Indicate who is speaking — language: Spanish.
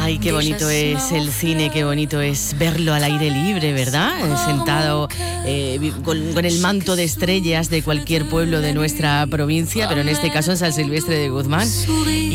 Speaker 1: Ay, qué bonito es el cine, qué bonito es verlo al aire libre, ¿verdad? Sentado con el manto de estrellas de cualquier pueblo de nuestra provincia, pero en este caso en San Silvestre de Guzmán.